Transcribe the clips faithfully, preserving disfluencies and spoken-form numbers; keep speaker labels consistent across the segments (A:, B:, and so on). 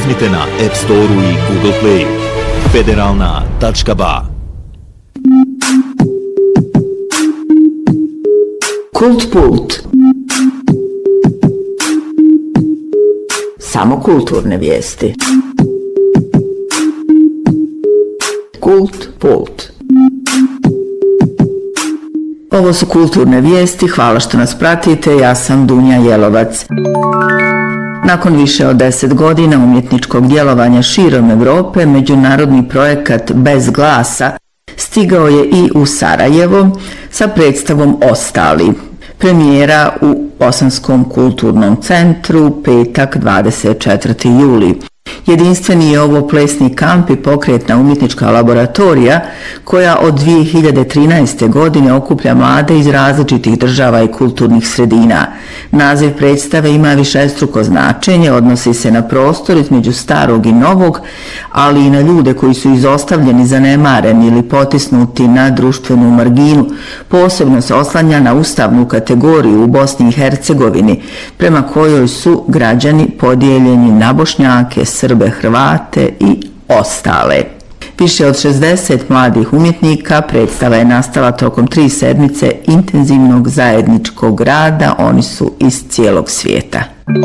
A: Uzmite na App Store-u i Google Play. Federalna tačka ba.
B: Kult Pult. Samo kulturne vijesti. Kult Pult. Ovo su kulturne vijesti, hvala što nas pratite, ja sam Dunja Jelovac. Nakon više od deset godina umjetničkog djelovanja širom Europe, međunarodni projekat Bez glasa stigao je i u Sarajevo sa predstavom Ostali. Premijera u Bosanskom kulturnom centru, petak dvadeset četvrti juli. Jedinstveni je ovo plesni kamp i pokretna umjetnička laboratorija koja od dvije hiljade trinaeste. godine okuplja mlade iz različitih država i kulturnih sredina. Naziv predstave ima višestruko značenje, odnosi se na prostor između starog i novog, ali i na ljude koji su izostavljeni, zanemareni ili potisnuti na društvenu marginu. Posebno se oslanja na ustavnu kategoriju u Bosni i Hercegovini, prema kojoj su građani podijeljeni na Bošnjake, Srbe, Hrvate i ostale. Više od šezdeset mladih umjetnika, predstava je nastala tokom tri sedmice intenzivnog zajedničkog rada, oni su iz cijelog svijeta.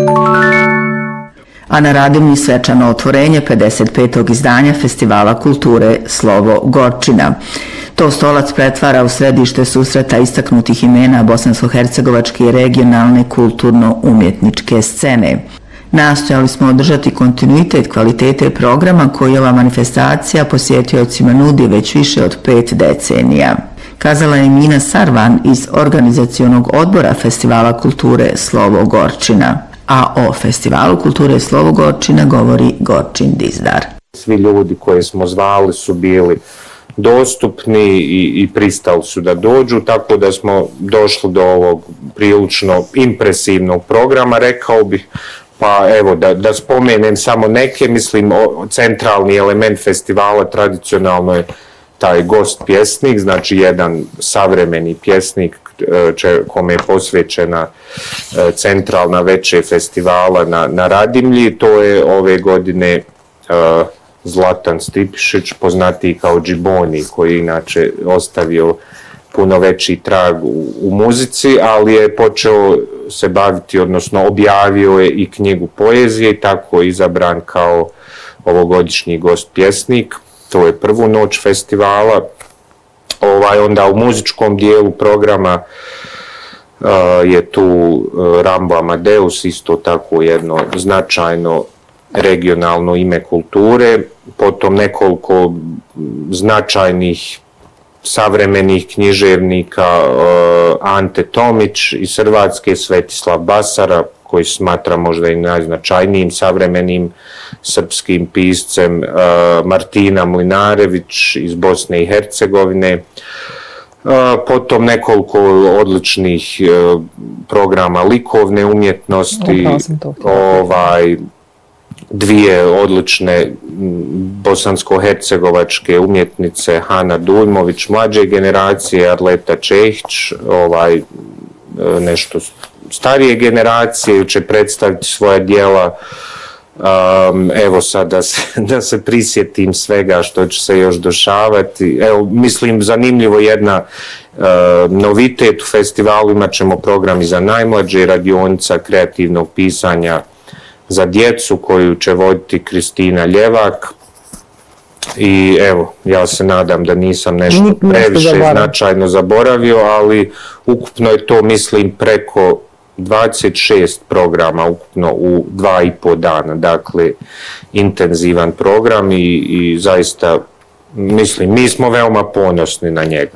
B: A na Radimlji svečano otvorenje pedeset petog izdanja Festivala kulture Slovo Gorčina. To Stolac pretvara u središte susreta istaknutih imena bosansko-hercegovačke i regionalne kulturno-umjetničke scene. Nastojali smo održati kontinuitet kvalitete programa koji ova manifestacija posjetiocima nudi već više od pet decenija, kazala je Mina Sarvan iz organizacionog odbora Festivala kulture Slovo Gorčina. A o Festivalu kulture Slovo Gorčina govori Gorčin Dizdar.
C: Svi ljudi koje smo zvali su bili dostupni i, i pristali su da dođu, tako da smo došli do ovog prilično impresivnog programa, rekao bih. Pa evo, da, da spomenem samo neke, mislim, o, centralni element festivala tradicionalno je taj gost pjesnik, znači jedan savremeni pjesnik če, kome je posvećena centralna večer festivala na, na Radimlji. To je ove godine uh, Zlatan Stipišić, poznatiji kao Džiboni, koji inače ostavio puno veći trag u, u muzici, ali je počeo se baviti, odnosno objavio je i knjigu poezije i tako je izabran kao ovogodišnji gost pjesnik. To je prvu noć festivala. Ovaj, onda u muzičkom dijelu programa uh, je tu uh, Rambo Amadeus, isto tako jedno značajno regionalno ime kulture, potom nekoliko značajnih savremenih književnika, uh, Ante Tomić iz Hrvatske, Svetislav Basara, koji smatra možda i najznačajnijim savremenim srpskim piscem, uh, Martina Mlinarević iz Bosne i Hercegovine, uh, potom nekoliko odličnih uh, programa likovne umjetnosti, ovaj, dvije odlične bosansko-hercegovačke umjetnice, Hana Dujmović mlađe generacije, Arleta Čehić, ovaj, nešto starije generacije, će predstaviti svoja djela. Um, evo sad da se, da se prisjetim svega što će se još dešavati. Evo, mislim, zanimljivo jedna uh, novitet u festivalu, imat ćemo program i za najmlađe, radionica kreativnog pisanja za djecu koju će voditi Kristina Ljevak. I evo, ja se nadam da nisam nešto previše značajno zaboravio, ali ukupno je to, mislim, preko dvadeset šest programa ukupno u dva i po dana, dakle intenzivan program i, i zaista, mislim, mi smo veoma ponosni na njega.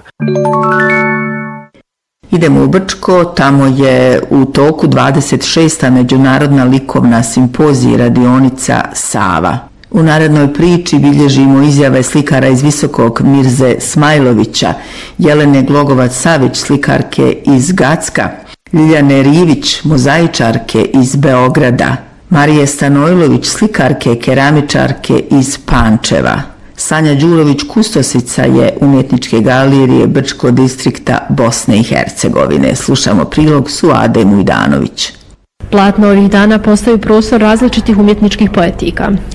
B: Idemo u Brčko, tamo je u toku dvadeset šesta međunarodna likovna simpozija radionica Sava. U narednoj priči bilježimo izjave slikara iz Visokog Mirze Smajlovića, Jelene Glogovac-Savić, slikarke iz Gacka, Ljiljane Rivić, mozaičarke iz Beograda, Marije Stanojlović, slikarke, keramičarke iz Pančeva. Sanja Đurović Kustosica je umjetničke galerije Brčko distrikta Bosne i Hercegovine. Slušamo prilog Suade Mujdanović.
D: Platno ovih dana postaju prostor različitih umjetničkih poetika.